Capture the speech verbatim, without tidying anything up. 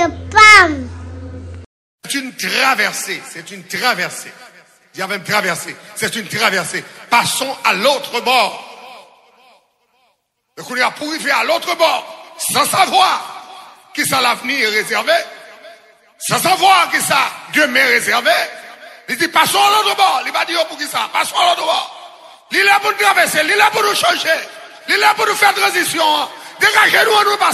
Pam. C'est une traversée, c'est une traversée. Il y avait une traversée, c'est une traversée. Passons à l'autre bord. Donc on a pour arriver à l'autre bord, sans savoir qui ça l'avenir est réservé, sans savoir qui ça demain est réservé. Il dit passons à l'autre bord. Il va dire pour qui ça, passons à l'autre bord. Il est là pour nous traverser, il est là pour nous changer, il est là pour nous faire transition. Dégagez-nous, nous passons.